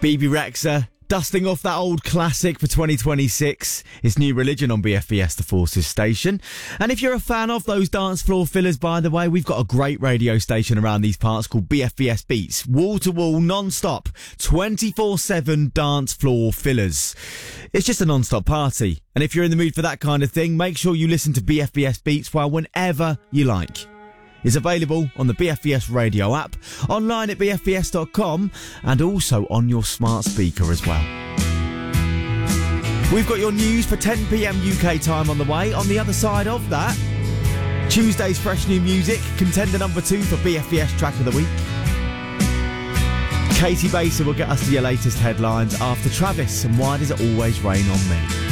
BB Rexha, dusting off that old classic for 2026. It's New Religion on BFBS The Forces station. And if you're a fan of those dance floor fillers, by the way, we've got a great radio station around these parts called BFBS Beats. Wall-to-wall, non-stop, 24/7 dance floor fillers. It's just a non-stop party. And if you're in the mood for that kind of thing, make sure you listen to BFBS Beats whenever you like. It's available on the BFBS radio app, online at bfbs.com, and also on your smart speaker as well. We've got your news for 10 p.m. UK time on the way. On the other side of that, Tuesday's fresh new music, contender number 2 for BFBS Track of the Week. Katie Baser will get us to your latest headlines after Travis and Why Does It Always Rain on Me.